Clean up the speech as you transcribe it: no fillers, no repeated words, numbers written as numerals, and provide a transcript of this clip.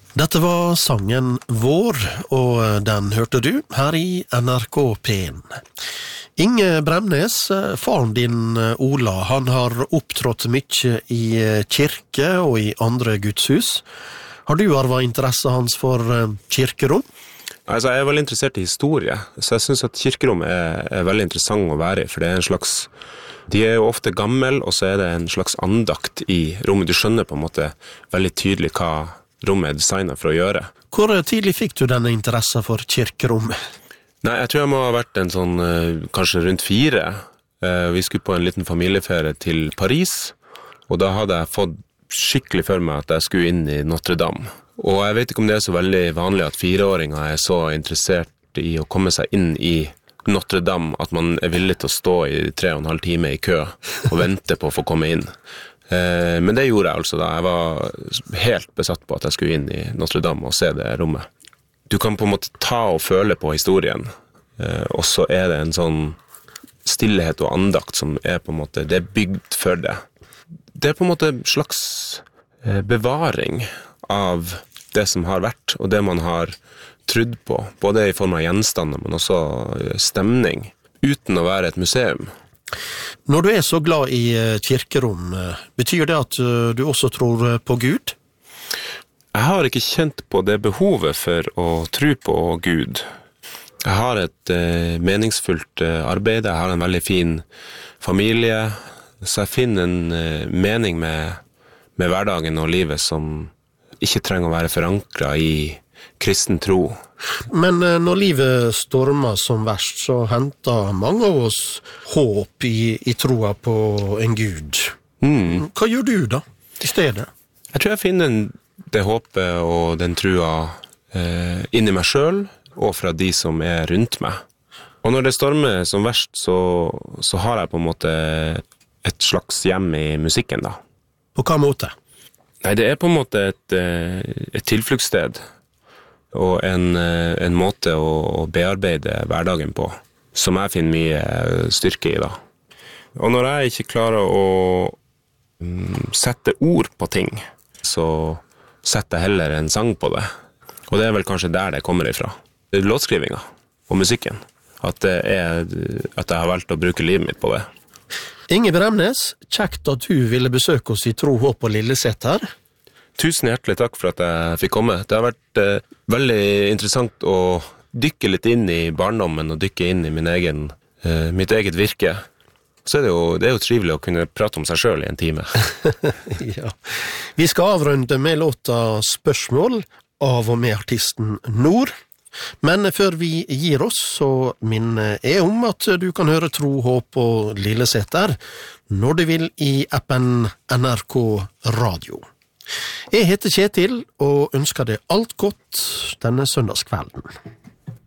Dette var sangen Vår, og den hørte du her i NRK P1. Inge Bremnes, faren din Ola, han har opptrådt mye i kirke og i andre gudshus. Har du arvet interesse hans for kirkerom? Altså, jeg er veldig interessert i historie, så jeg synes at kirkerom er veldig interessant å være i, for det er en slags, de er jo ofte gammel, og så er det en slags andakt i rommet. Du skjønner på en måte veldig tydelig hva rommet er designet for å gjøre. Hvor tidlig fikk du denne interesse for kirkerom? Nei, jeg tror jeg må ha vært en sånn, kanskje rundt 4. Vi skulle på en liten familieferie til Paris, og da hadde jeg fått skikkelig for meg at jeg skulle inn i Notre-Dame. Og jeg vet ikke om det er så veldig vanlig at 4-åringer er så interessert i å komme seg inn i Notre-Dame at man er villig til å stå i 3,5 timer i kø og vente på å få komme inn. Men det gjorde jeg altså da. Jeg var helt besatt på at jeg skulle inn i Notre-Dame og se det rommet. Du kan på en måte ta og føle på historien, og så er det en sånn stillhet og andakt som er på en måte, det er bygd for det. Det er på en måte en slags bevaring av det som har vært, og det man har trudd på, både i form av gjenstander, men også stemning, uten å være et museum. Når du er så glad i kirkerom, betyr det at du også tror på Gud? Jeg har ikke kjent på det behovet for å tro på Gud. Jeg har et meningsfullt arbeid, jeg har en veldig fin familie, så jeg finner en mening med hverdagen og livet som ikke trenger å være forankret i kristen tro. Men når livet stormer som verst, så henter mange av oss håp i troa på en Gud. Hva gjør du da, i stedet? Jeg tror jeg finner det håpet og den trua inni meg selv, og fra de som er rundt meg. Og når det stormer som verst, så har jeg på en måte et slags hjem i musikken da. På hva måte? Nei, det er på en måte et tilfluktssted, og en måte å bearbeide hverdagen på, som jeg finner mye styrke i da. Og når jeg ikke klarer å sette ord på ting, så setter jeg heller en sang på det. Og det er vel kanskje der det kommer ifra. Det er låtskrivinga og musikken. At jeg har valgt å bruke livet mitt på det. Inge Bremnes, kjekt at du ville besøke oss i Tro, Håp og Lilleseter. Tusen hjertelig takk for at jeg fikk komme. Det har vært veldig interessant å dykke litt inn i barndommen og dykke inn i mitt eget virke. Så det er jo trivelig å kunne prate om seg selv i en time. Ja. Vi skal avrunde med låta Spørsmål av og med artisten Nord. Men før vi gir oss, så minner jeg om at du kan høre Tro, Håp og Lilleseter når du vil i appen NRK Radio. Jeg heter Kjetil og ønsker deg alt godt denne søndagskvelden.